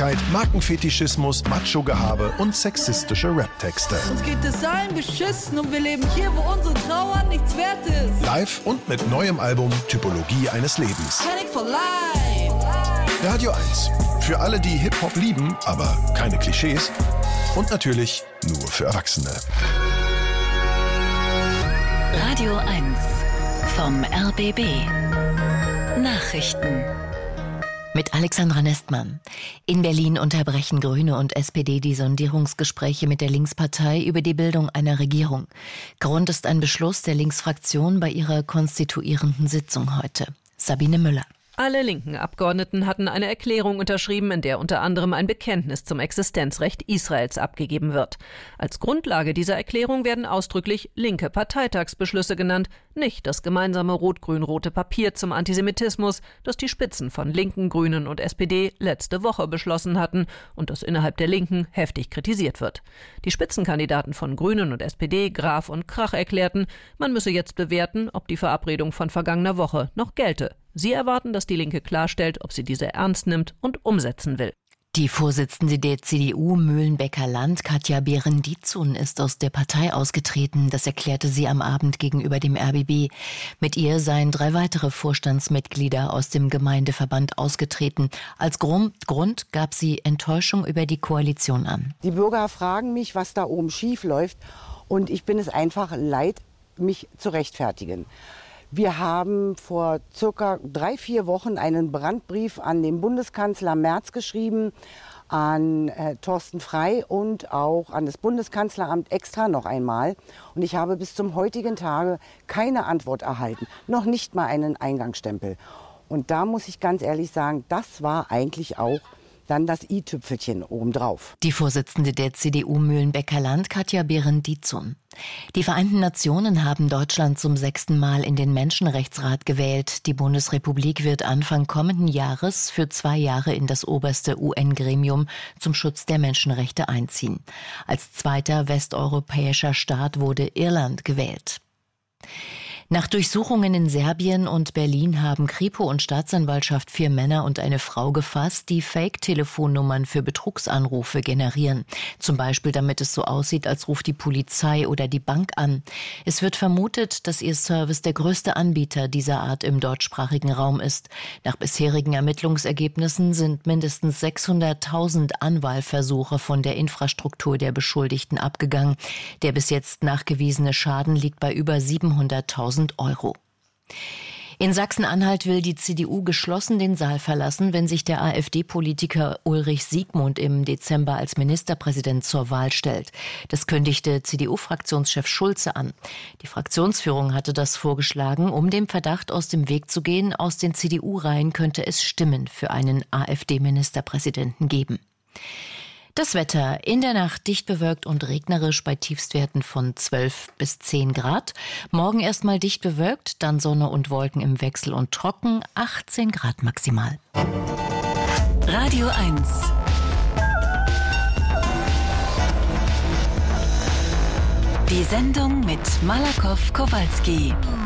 Männlichkeit, Markenfetischismus, Macho-Gehabe und sexistische Rap-Texte. Uns geht es allen beschissen und wir leben hier, wo unsere Trauer nichts wert ist. Live und mit neuem Album Typologie eines Lebens. Panic for Life. Radio 1. Für alle, die Hip-Hop lieben, aber keine Klischees. Und natürlich nur für Erwachsene. Radio 1 vom RBB. Nachrichten. Mit Alexandra Nestmann. In Berlin unterbrechen Grüne und SPD die Sondierungsgespräche mit der Linkspartei über die Bildung einer Regierung. Grund ist ein Beschluss der Linksfraktion bei ihrer konstituierenden Sitzung heute. Sabine Müller. Alle linken Abgeordneten hatten eine Erklärung unterschrieben, in der unter anderem ein Bekenntnis zum Existenzrecht Israels abgegeben wird. Als Grundlage dieser Erklärung werden ausdrücklich linke Parteitagsbeschlüsse genannt, nicht das gemeinsame rot-grün-rote Papier zum Antisemitismus, das die Spitzen von Linken, Grünen und SPD letzte Woche beschlossen hatten und das innerhalb der Linken heftig kritisiert wird. Die Spitzenkandidaten von Grünen und SPD, Graf und Krach, erklärten, man müsse jetzt bewerten, ob die Verabredung von vergangener Woche noch gelte. Sie erwarten, dass die Linke klarstellt, ob sie diese ernst nimmt und umsetzen will. Die Vorsitzende der CDU Mühlenbecker Land, Katja Behrendizun, ist aus der Partei ausgetreten. Das erklärte sie am Abend gegenüber dem RBB. Mit ihr seien 3 weitere Vorstandsmitglieder aus dem Gemeindeverband ausgetreten. Als Grund gab sie Enttäuschung über die Koalition an. Die Bürger fragen mich, was da oben schief läuft. Und ich bin es einfach leid, mich zu rechtfertigen. Wir haben vor circa 3-4 Wochen einen Brandbrief an den Bundeskanzler Merz geschrieben, an Thorsten Frey und auch an das Bundeskanzleramt extra noch einmal. Und ich habe bis zum heutigen Tage keine Antwort erhalten, noch nicht mal einen Eingangsstempel. Und da muss ich ganz ehrlich sagen, das war eigentlich auch dann das i-Tüpfelchen obendrauf. Die Vorsitzende der CDU Mühlenbecker Land, Katja Behrendizun. Die Vereinten Nationen haben Deutschland zum 6. Mal in den Menschenrechtsrat gewählt. Die Bundesrepublik wird Anfang kommenden Jahres für 2 Jahre in das oberste UN-Gremium zum Schutz der Menschenrechte einziehen. Als zweiter westeuropäischer Staat wurde Irland gewählt. Nach Durchsuchungen in Serbien und Berlin haben Kripo und Staatsanwaltschaft 4 Männer und eine Frau gefasst, die Fake-Telefonnummern für Betrugsanrufe generieren. Zum Beispiel, damit es so aussieht, als ruft die Polizei oder die Bank an. Es wird vermutet, dass ihr Service der größte Anbieter dieser Art im deutschsprachigen Raum ist. Nach bisherigen Ermittlungsergebnissen sind mindestens 600.000 Anwahlversuche von der Infrastruktur der Beschuldigten abgegangen. Der bis jetzt nachgewiesene Schaden liegt bei über 700.000 Euro. In Sachsen-Anhalt will die CDU geschlossen den Saal verlassen, wenn sich der AfD-Politiker Ulrich Siegmund im Dezember als Ministerpräsident zur Wahl stellt. Das kündigte CDU-Fraktionschef Schulze an. Die Fraktionsführung hatte das vorgeschlagen, um dem Verdacht aus dem Weg zu gehen, aus den CDU-Reihen könnte es Stimmen für einen AfD-Ministerpräsidenten geben. Das Wetter: in der Nacht dicht bewölkt und regnerisch bei Tiefstwerten von 12 bis 10 Grad. Morgen erstmal dicht bewölkt, dann Sonne und Wolken im Wechsel und trocken, 18 Grad maximal. Radio 1. Die Sendung mit Malakoff Kowalski.